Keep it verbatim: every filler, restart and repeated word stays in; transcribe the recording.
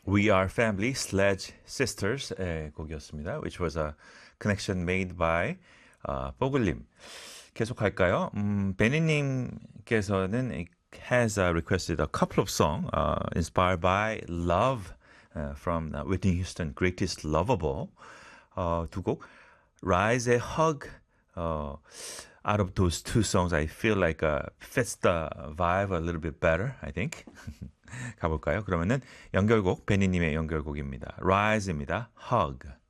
We Are Family, Sledge Sisters의 곡이었습니다. Which was a connection made by uh, 뽀글님. 계속할까요? 음, 베니님께서는 has uh, requested a couple of songs uh, inspired by Love uh, from uh, Whitney Houston, Greatest Lovable. 어, 두 곡. Rise의 Hug. 어, out of those two songs, I feel like uh, fits the vibe a little bit better, I think. 가볼까요? 그러면은 연결곡, 베니님의 연결곡입니다. Rise입니다. Hug.